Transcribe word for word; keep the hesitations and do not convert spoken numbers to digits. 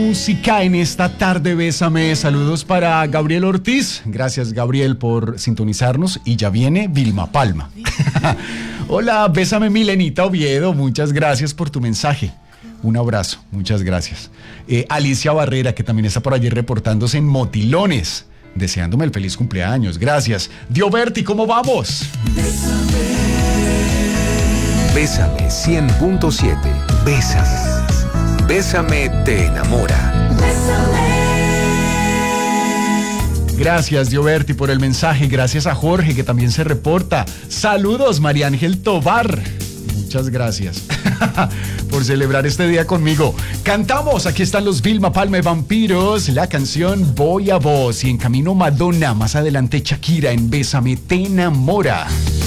Música en esta tarde, Bésame. Saludos para Gabriel Ortiz. Gracias, Gabriel, por sintonizarnos. Y ya viene Vilma Palma. Hola, Bésame, Milenita Oviedo. Muchas gracias por tu mensaje. Un abrazo, muchas gracias. Eh, Alicia Barrera, que también está por allí reportándose en Motilones, deseándome el feliz cumpleaños. Gracias. Dioberti, ¿cómo vamos? Bésame cien punto siete. Bésame. Bésame te enamora. Gracias, Dioberti, por el mensaje. Gracias a Jorge, que también se reporta. Saludos, María Ángel Tobar. Muchas gracias por celebrar este día conmigo. Cantamos, aquí están los Vilma Palma y Vampiros, la canción Voy a Vos, y en camino Madonna, más adelante Shakira en Bésame te enamora.